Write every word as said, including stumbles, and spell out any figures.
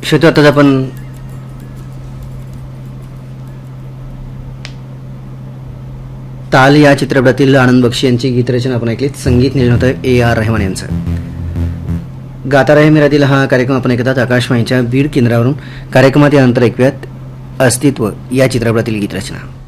श्रोते, आताच आपण ताल या चित्रपटातील आनंद बक्षी यांची गीतरचना आपण ऐकलीत. संगीत नियोजन होतं ए आर रहमान यांचं. गाता रहे मेरा दिल हा कार्यक्रम आपण ऐकतात आकाशवाणीच्या बीड केंद्रावरून. कार्यक्रमात यानंतर ऐकूयात अस्तित्व या चित्रपटातील गीतरचना.